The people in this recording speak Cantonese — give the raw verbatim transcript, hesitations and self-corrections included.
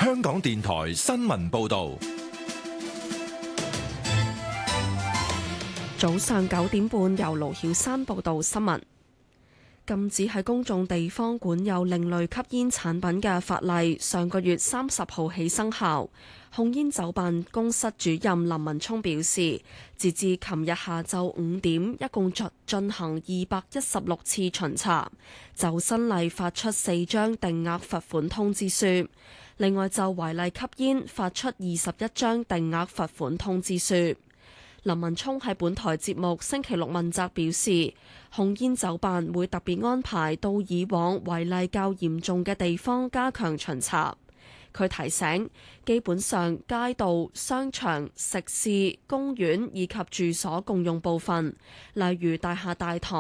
香港電台新聞報道。 早上九點半，由盧曉珊報道新聞。禁止喺公眾地方管有另類吸煙產品嘅法例，上個月三十號起生效。控煙酒辦公室主任林文聰表示，截至琴日下晝五點，一共進進行二百一十六次巡查，就新例發出四張定額罰款通知書。另外就違例吸煙發出二十一張定額罰款通知書。林文聰喺本台節目星期六問責表示，控煙酒辦會特別安排到以往違例較嚴重嘅地方加強巡查。佢提醒，基本上街道、商場、食肆、公園以及住所共用部分，例如大廈大堂